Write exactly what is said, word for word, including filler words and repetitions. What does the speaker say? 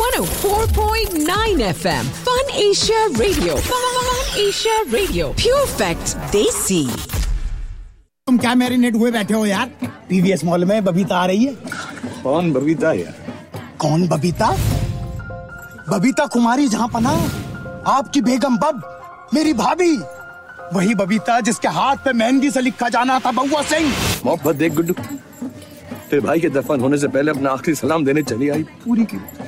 one oh four point nine F M Fun Asia Radio. Fun Asia Radio. Pure facts देसी. तुम क्या marinate हुए बैठे हो यार? पीवीएस मॉल में बबीता आ रही है. कौन बबीता है? कौन बबीता? बबीता कुमारी जहां पना, आपकी बेगम बब, मेरी भाभी. वही बबीता जिसके हाथ पे मेहंदी से लिखा जाना था बउआ सिंह. मोहब्बत देख गुड्डू, तेरे भाई के दफन होने से पहले अपना आखिरी सलाम देने चली आई, पूरी की